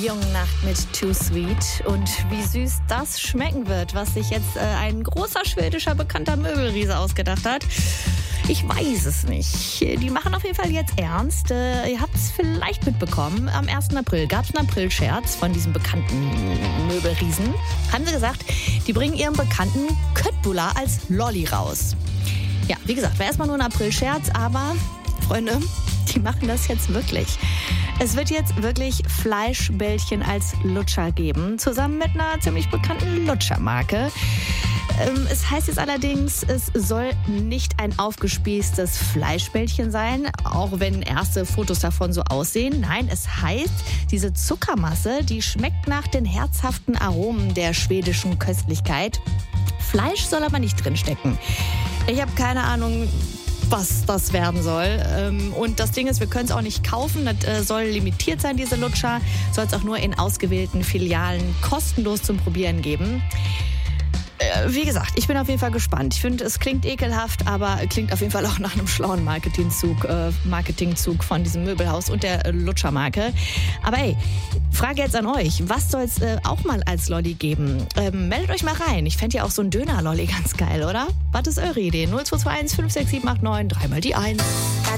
jungen Nacht mit Too Sweet. Und wie süß das schmecken wird, was sich jetzt ein großer schwedischer bekannter Möbelriese ausgedacht hat. Ich weiß es nicht. Die machen auf jeden Fall jetzt ernst. Ihr habt es vielleicht mitbekommen. Am 1. April gab es einen Aprilscherz von diesem bekannten Möbelriesen. Haben sie gesagt, die bringen ihren bekannten Köttbullar als Lolli raus. Ja, wie gesagt, war erstmal nur ein Aprilscherz, aber Freunde, die machen das jetzt wirklich. Es wird jetzt wirklich Fleischbällchen als Lutscher geben, zusammen mit einer ziemlich bekannten Lutschermarke. Es heißt jetzt allerdings, es soll nicht ein aufgespießtes Fleischbällchen sein, auch wenn erste Fotos davon so aussehen. Nein, es heißt, diese Zuckermasse, die schmeckt nach den herzhaften Aromen der schwedischen Köstlichkeit. Fleisch soll aber nicht drinstecken. Ich habe keine Ahnung, was das werden soll. Und das Ding ist, wir können es auch nicht kaufen. Das soll limitiert sein, diese Lutscher. Soll es auch nur in ausgewählten Filialen kostenlos zum Probieren geben. Wie gesagt, ich bin auf jeden Fall gespannt. Ich finde, es klingt ekelhaft, aber klingt auf jeden Fall auch nach einem schlauen Marketingzug von diesem Möbelhaus und der Lutschermarke. Aber ey, Frage jetzt an euch. Was soll es auch mal als Lolli geben? Meldet euch mal rein. Ich fände ja auch so ein Döner-Lolli ganz geil, oder? Was ist eure Idee? 0221 56789, dreimal die 1.